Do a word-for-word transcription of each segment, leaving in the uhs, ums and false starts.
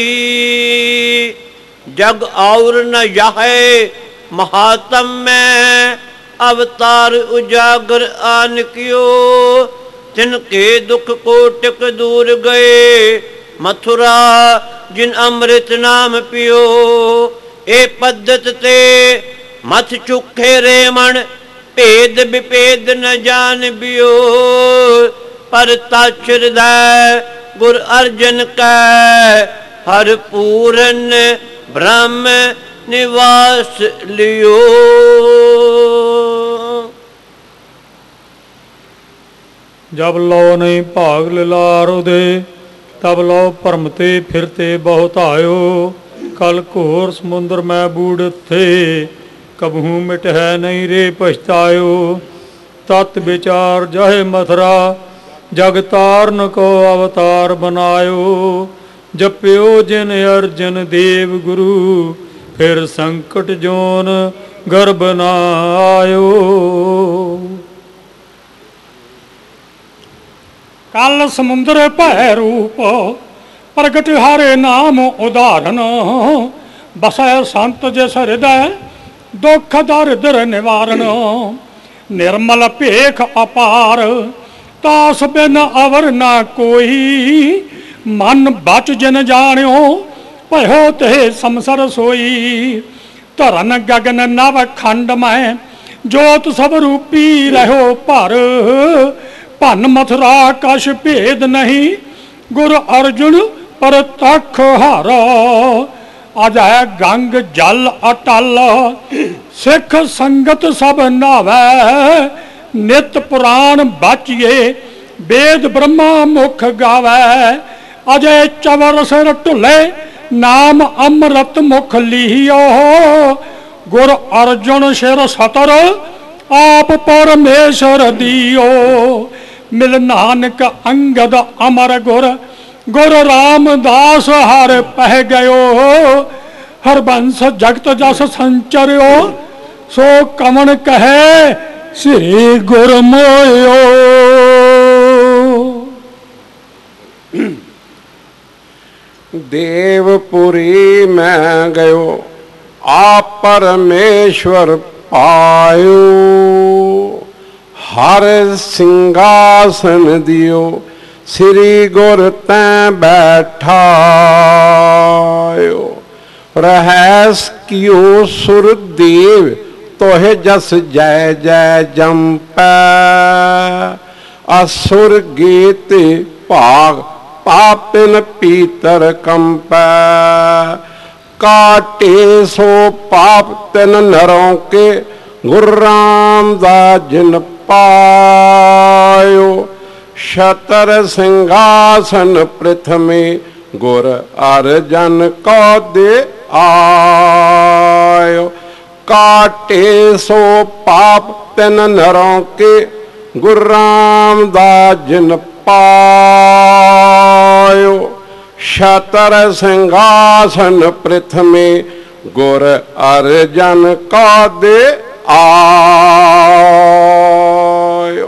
जग और न जाहे महात्म में अवतार उजागर आन कियो। तिनके दुख कोटिक दूर गए मथुरा जिन अमृत नाम पियो। ए पद्धत ते मथ चुखे रे मन भेद विभेद न जान बियो। पर तछ हृदय गुर अर्जन कै हर पूरन ब्रह्म निवास लियो। जब लो नहीं भाग लिलार उदे तब लो भरमते फिरते बहुत आयो। कल घोर समुद्र में बूढ़ थे कबहू मिट है नहीं रे पछतायो। तत् विचार जहे मथुरा जग तारन को अवतार बनायो। जप्यो जिन अर्जन देव गुरु फिर संकट जोन गर्भ न आयो। कल समुद्र भय रूप प्रगट हारे नाम उदाहरण। बसै संत जिस हृदय दुख दरिद्र निवारण। निर्मल भेख अपार तास बिन अवर न कोई। मन बच जिन जानियो भयो ते समसर सोई। धरन गगन नव खंड में जोत सब रूपी रहो पर। भन मथुरा कछ भेद नहीं गुर अर्जुन पर तख हारा। अजय गंग जल अटल सिख संगत सब नावै। नित पुराण बचिए वेद ब्रह्मा मुख गावै। अजय चवर सिर ढुले नाम अमृत मुख लिहियो। गुर अर्जुन सिर सतर आप परमेश्वर दियो। मिल नानक अंगद अमर गुर गुर रामदास हर पह गयो। हरबंस जगत जस संचरियो सो कमन कहे श्री गुर मोयो। देवपुरी में गयो आप परमेश्वर पायो। हर सिंहासन दियो श्री गुर तैं बैठायो। रहस कियो सुर देव तोहे जस जय जय जम्पै। असुर गीत भाग पापिन पीतर कंपै। काटे सो पाप तिन नरों के गुर रामदास जिन पायो। शतर सिंहासन पृथ्वी गुर अर्जन को दे आयो। काटे सो पाप तिन नरों के गुर रामदास जिन पायो। शतर सिंहासन पृथ्वी गुर अर्जन को दे आयो।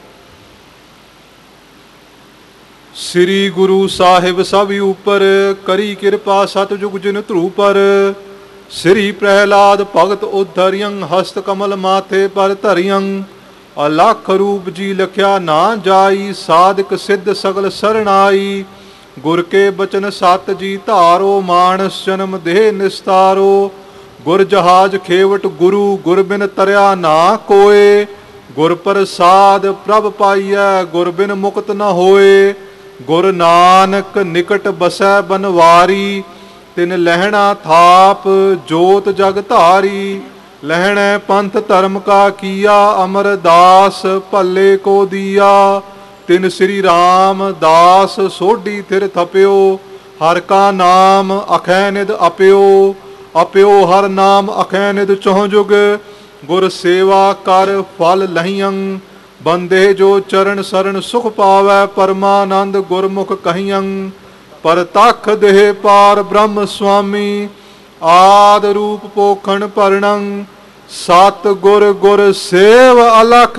श्री गुरु साहिब सब ऊपर करी कृपा सतयुग जिन ध्रु पर। श्री प्रहलाद भगत उद्धरियं हस्त कमल माथे पर धरियं। अलख रूप जी लख्या ना जाई साधक सिद्ध सगल सरनाई। गुर के बचन सत जी धारो मानस जन्म देह निस्तारो। गुर जहाज खेवट गुरु गुर बिन तरया ना कोय। गुर प्रसाद प्रभ पाइय गुर बिन मुक्त न होए। गुर नानक निकट बसै बनवारी। तिन लहणा थाप जोत जग धारी। लहणे पंथ धर्म का किया अमरदास भले को दिया। तिन श्री राम दास सोढ़ी थिर थप्यो। हर का नाम अखै निध अप्यो। अप्यो हर नाम अखै निध चौं जुग। गुर सेवा कर फल लहियं। बंदे जो चरण शरण सुख पावै परमानंद गुरमुख कहियं। पर तख देह पार ब्रह्म स्वामी आद रूप पोखण परणं। सत गुर गुर सेव अलख